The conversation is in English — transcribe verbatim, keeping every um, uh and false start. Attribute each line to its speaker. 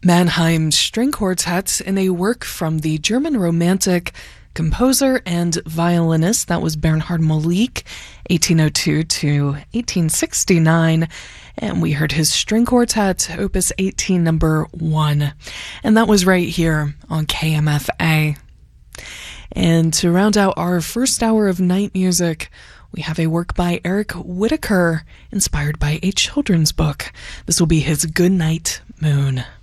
Speaker 1: Mannheim String Quartet in a work from the German Romantic composer and violinist, that was Bernhard Molik, eighteen oh two to eighteen sixty-nine, and we heard his string quartet, opus eighteen, number one, and that was right here on K M F A. And to round out our first hour of night music, we have a work by Eric Whitacre, inspired by a children's book. This will be his Good Night, Moon.